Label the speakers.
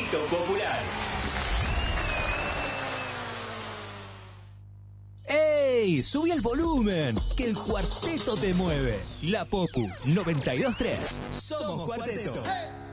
Speaker 1: Cuarteto Popular. ¡Ey! ¡Subí el volumen! Que el cuarteto te mueve. La Popu 92.3. Somos Cuarteto.